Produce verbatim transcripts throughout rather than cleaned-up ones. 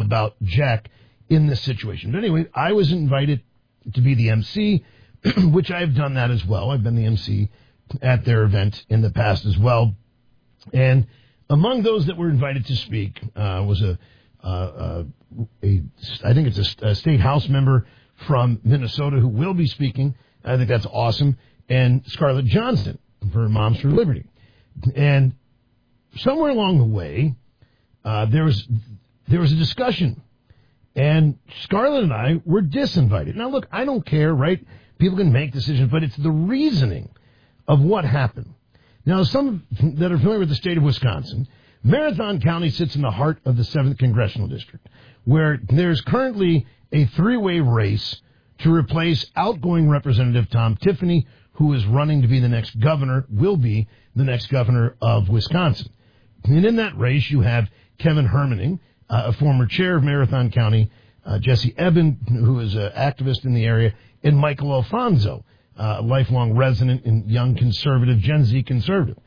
about Jack in this situation. But anyway, I was invited to be the M C, which I've done that as well. I've been the M C at their event in the past as well. And among those that were invited to speak uh, was a, uh, uh, a, I think it's a, a state house member from Minnesota who will be speaking. I think that's awesome. And Scarlett Johnson for Moms for Liberty. And somewhere along the way, uh, there was there was a discussion. And Scarlett and I were disinvited. Now, look, I don't care, right? People can make decisions, but it's the reasoning of what happened. Now, some that are familiar with the state of Wisconsin, Marathon County sits in the heart of the seventh Congressional District, where there's currently a three-way race to replace outgoing Representative Tom Tiffany, who is running to be the next governor, will be the next governor of Wisconsin. And in that race, you have Kevin Hermaning, uh, a former chair of Marathon County, uh, Jesse Eben, who is an activist in the area, and Michael Alfonso, uh, a lifelong resident and young conservative, Gen Z conservative.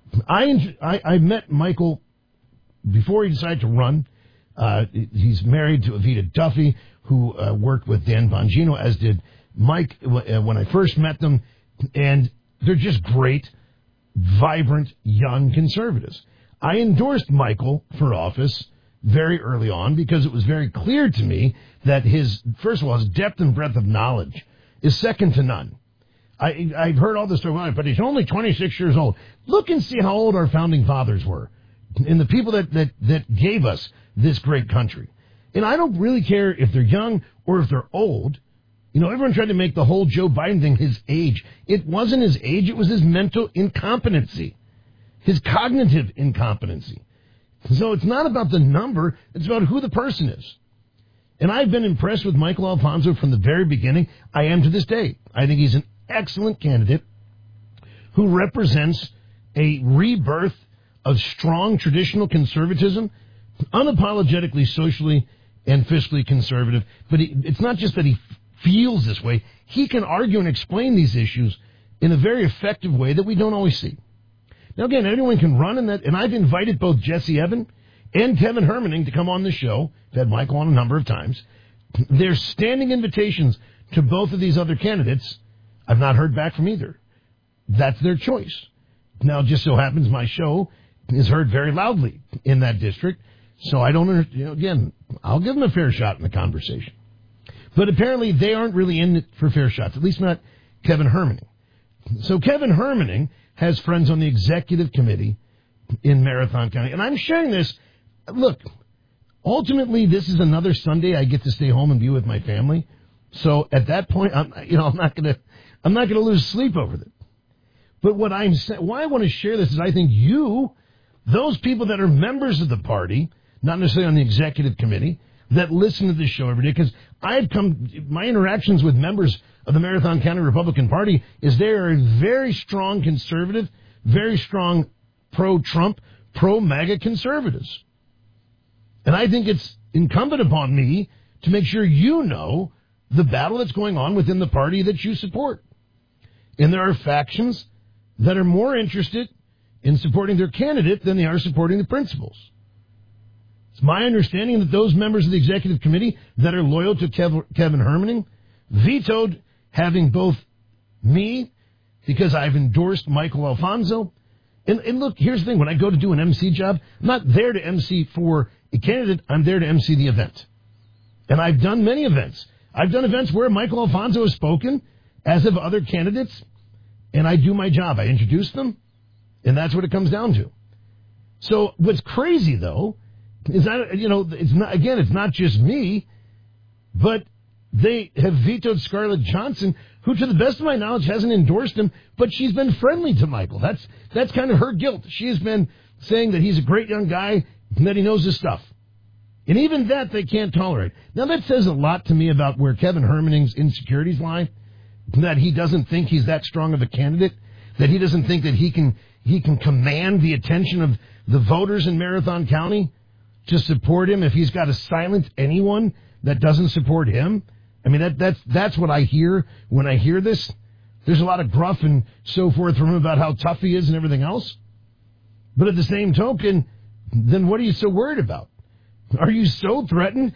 I, I, I met Michael before he decided to run. Uh, he's married to Evita Duffy, who uh, worked with Dan Bongino, as did Mike uh, when I first met them. And they're just great, vibrant, young conservatives. I endorsed Michael for office very early on because it was very clear to me that his, first of all, his depth and breadth of knowledge is second to none. I, I've heard all this story, but he's only twenty-six years old. Look and see how old our founding fathers were and the people that, that, that gave us this great country. And I don't really care if they're young or if they're old. You know, everyone tried to make the whole Joe Biden thing his age. It wasn't his age. It was his mental incompetency, his cognitive incompetency. So it's not about the number. It's about who the person is. And I've been impressed with Michael Alfonso from the very beginning. I am to this day. I think he's an excellent candidate who represents a rebirth of strong traditional conservatism, unapologetically socially and fiscally conservative. But he, it's not just that he feels this way. He can argue and explain these issues in a very effective way that we don't always see. Now, again, anyone can run in that, and I've invited both Jesse Eben and Kevin Hermaning to come on the show. I've had Michael on a number of times. There's standing invitations to both of these other candidates. I've not heard back from either. That's their choice. Now, it just so happens my show is heard very loudly in that district, so I don't, you know, again, I'll give them a fair shot in the conversation. But apparently they aren't really in it for fair shots, at least not Kevin Hermaning. So Kevin Hermaning has friends on the executive committee in Marathon County. And I'm sharing this. Look, ultimately, this is another Sunday I get to stay home and be with my family. So at that point, I'm, you know, I'm not going to, I'm not going to lose sleep over it. But what I'm saying, why I want to share this is I think you, those people that are members of the party, not necessarily on the executive committee, that listen to this show every day, because I've come, my interactions with members of the Marathon County Republican Party is they are very strong conservative, very strong pro-Trump, pro-MAGA conservatives. And I think it's incumbent upon me to make sure you know the battle that's going on within the party that you support. And there are factions that are more interested in supporting their candidate than they are supporting the principles. It's my understanding that those members of the executive committee that are loyal to Kev- Kevin Hermaning vetoed having both me, because I've endorsed Michael Alfonso. And, and look, here's the thing. When I go to do an M C job, I'm not there to M C for a candidate. I'm there to M C the event. And I've done many events. I've done events where Michael Alfonso has spoken, as have other candidates, and I do my job. I introduce them, and that's what it comes down to. So what's crazy, though, is that, you know, it's not, again, it's not just me, but they have vetoed Scarlett Johnson, who, to the best of my knowledge, hasn't endorsed him, but she's been friendly to Michael. That's that's kind of her guilt. She has been saying that he's a great young guy and that he knows his stuff. And even that they can't tolerate. Now, that says a lot to me about where Kevin Hermaning's insecurities lie, that he doesn't think he's that strong of a candidate, that he doesn't think that he can he can command the attention of the voters in Marathon County to support him if he's got to silence anyone that doesn't support him. I mean, that, that's that's what I hear when I hear this. There's a lot of gruff and so forth from him about how tough he is and everything else. But at the same token, then what are you so worried about? Are you so threatened